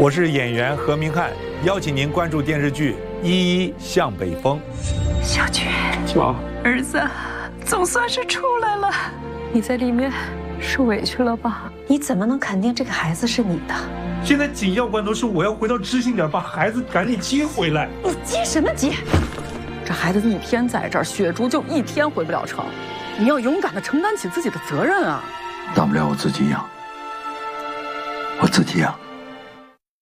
我是演员何明翰，邀请您关注电视剧《依依向北风》。 小菊， 妈， 儿子总算是出来了。你在里面受委屈了吧？ 你怎么能肯定这个孩子是你的？ 现在紧要关头是我要回到知性点，把孩子赶紧接回来。 你接什么接？ 这孩子一天在这儿，雪竹就一天回不了城。你要勇敢地承担起自己的责任啊！ 大不了我自己养，我自己养。